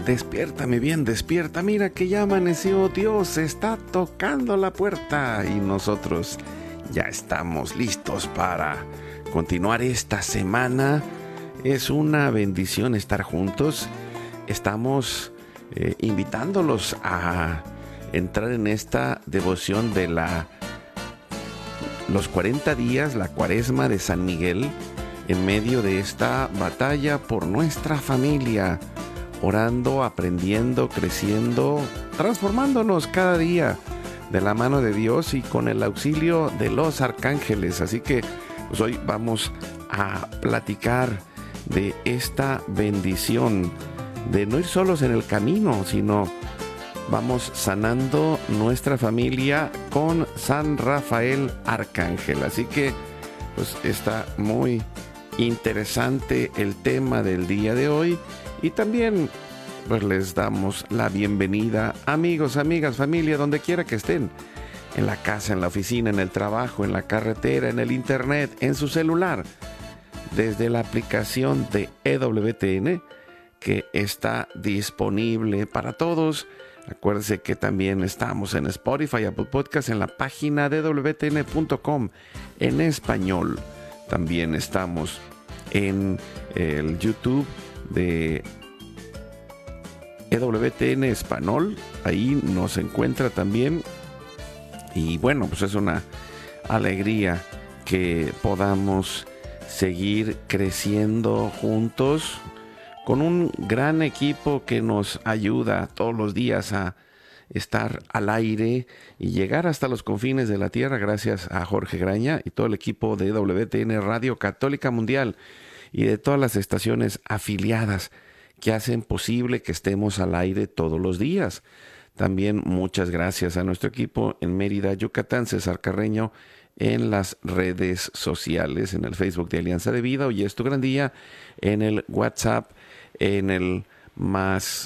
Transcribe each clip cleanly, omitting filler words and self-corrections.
Despiértame bien, despierta, mira que ya amaneció, Dios está tocando la puerta y nosotros ya estamos listos para continuar esta semana. Es una bendición estar juntos. Estamos invitándolos a entrar en esta devoción de los 40 días, la Cuaresma de San Miguel, en medio de esta batalla por nuestra familia, orando, aprendiendo, creciendo, transformándonos cada día de la mano de Dios y con el auxilio de los arcángeles. Así que pues hoy vamos a platicar de esta bendición de no ir solos en el camino, sino vamos sanando nuestra familia con San Rafael Arcángel. Así que pues está muy interesante el tema del día de hoy. Y también pues les damos la bienvenida, amigos, amigas, familia, donde quiera que estén, en la casa, en la oficina, en el trabajo, en la carretera, en el internet, en su celular, desde la aplicación de EWTN, que está disponible para todos. Acuérdense que también estamos en Spotify, Apple Podcast, en la página de EWTN.com en español. También estamos en el YouTube de EWTN Español, ahí nos encuentra también. Y bueno, pues es una alegría que podamos seguir creciendo juntos con un gran equipo que nos ayuda todos los días a estar al aire y llegar hasta los confines de la tierra, gracias a Jorge Graña y todo el equipo de EWTN Radio Católica Mundial y de todas las estaciones afiliadas que hacen posible que estemos al aire todos los días. También muchas gracias a nuestro equipo en Mérida, Yucatán, César Carreño, en las redes sociales, en el Facebook de Alianza de Vida, Hoy es tu gran día, en el WhatsApp, en el más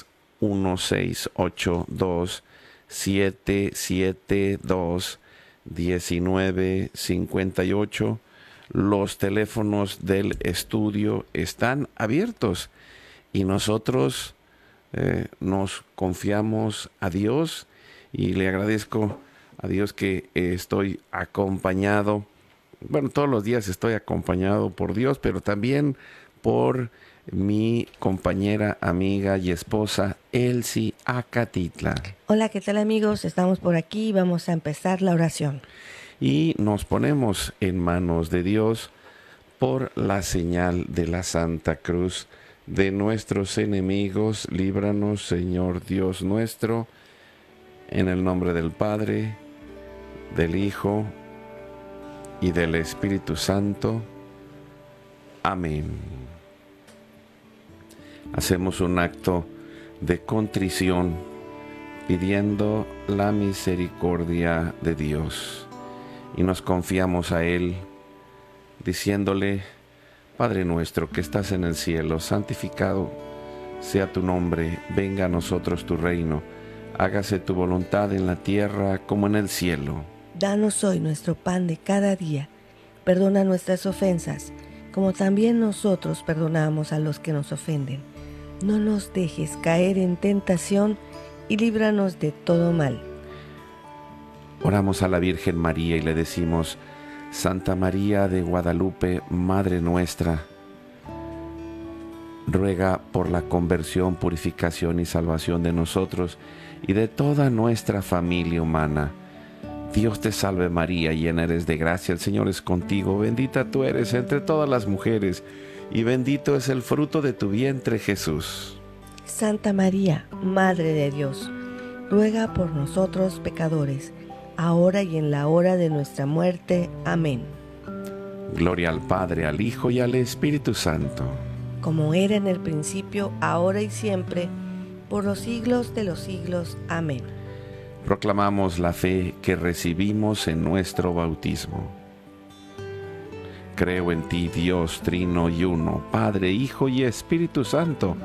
16827721958. Los teléfonos del estudio están abiertos y nosotros nos confiamos a Dios y le agradezco a Dios que estoy acompañado. Bueno, todos los días estoy acompañado por Dios, pero también por mi compañera, amiga y esposa, Elsie Acatitla. Hola, ¿qué tal, amigos? Estamos por aquí y vamos a empezar la oración. Y nos ponemos en manos de Dios por la señal de la Santa Cruz de nuestros enemigos. Líbranos, Señor Dios nuestro, en el nombre del Padre, del Hijo y del Espíritu Santo. Amén. Hacemos un acto de contrición pidiendo la misericordia de Dios y nos confiamos a Él diciéndole: Padre nuestro que estás en el cielo, santificado sea tu nombre, venga a nosotros tu reino, hágase tu voluntad en la tierra como en el cielo. Danos hoy nuestro pan de cada día, perdona nuestras ofensas, como también nosotros perdonamos a los que nos ofenden. No nos dejes caer en tentación y líbranos de todo mal. Oramos a la Virgen María y le decimos: Santa María de Guadalupe, Madre nuestra, ruega por la conversión, purificación y salvación de nosotros y de toda nuestra familia humana. Dios te salve María, llena eres de gracia, el Señor es contigo, bendita tú eres entre todas las mujeres y bendito es el fruto de tu vientre, Jesús. Santa María, Madre de Dios, ruega por nosotros pecadores, ahora y en la hora de nuestra muerte. Amén. Gloria al Padre, al Hijo y al Espíritu Santo. Como era en el principio, ahora y siempre, por los siglos de los siglos. Amén. Proclamamos la fe que recibimos en nuestro bautismo. Creo en ti, Dios, Trino y Uno, Padre, Hijo y Espíritu Santo,